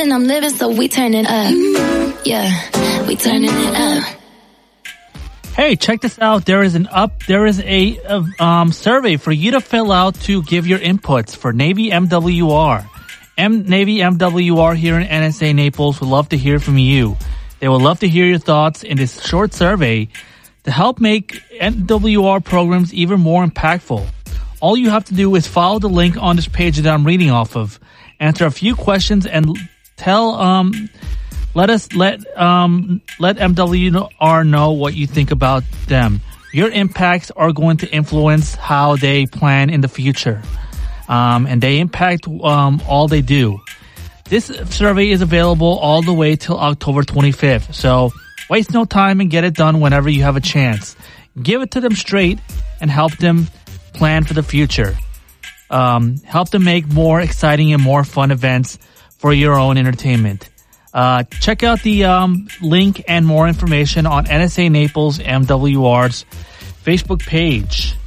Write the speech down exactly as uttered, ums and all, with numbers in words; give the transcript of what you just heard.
and I'm living, so we turning up. Yeah, we turning it up. Hey, check this out. There is an up. There is a, a um, survey for you to fill out to give your inputs for Navy M W R. M Navy M W R here in N S A Naples would love to hear from you. They would love to hear your thoughts in this short survey to help make M W R programs even more impactful. All you have to do is follow the link on this page that I'm reading off of, answer a few questions, and tell um. Let us let um let M W R know what you think about them. Your impacts are going to influence how they plan in the future, um, and they impact um all they do. This survey is available all the way till October twenty-fifth. So waste no time and get it done whenever you have a chance. Give it to them straight and help them plan for the future. Um, help them make more exciting and more fun events for your own entertainment. Uh, check out the um, link and more information on N S A Naples M W R's Facebook page.